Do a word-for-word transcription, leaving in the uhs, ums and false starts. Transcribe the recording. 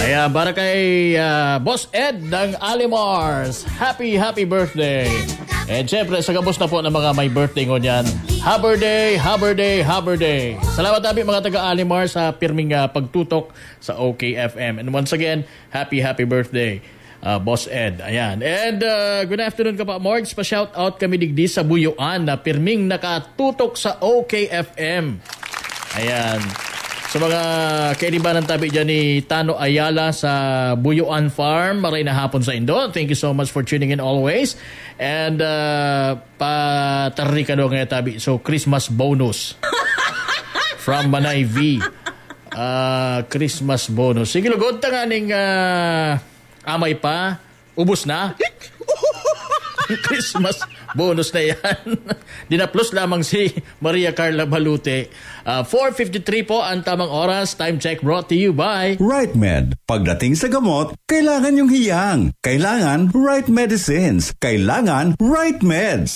Ayan, para kay uh, Boss Ed ng Alimars. Happy, happy birthday. And syempre, sa gabos na po ng mga may birthday ngon yan. Happy day, happy day, happy day. Salamat namin mga taga-Alimars sa pirming uh, pagtutok sa O K F M. And once again, happy, happy birthday, uh, Boss Ed. Ayan. And uh, good afternoon ka pa, Morgs. Pa-shout out kami digdi sa Buyuan na pirming nakatutok sa O K F M. Ayan. Sa mga kainibanan tabi dyan ni Tano Ayala sa Buyuan Farm, maray na hapon sa Indo. Thank you so much for tuning in always. And uh, patarri ka daw ngayon tabi. So, Christmas bonus from Manay V. Uh, Christmas bonus. Sige, lugod ta nga ning uh, amay pa. Ubus na. Christmas bonus na yan. Dinaplos lamang si Maria Carla Balute. Uh, four fifty-three po ang tamang oras. Time check brought to you by Right Med. Pagdating sa gamot, kailangan yung hiyang. Kailangan right medicines. Kailangan right meds.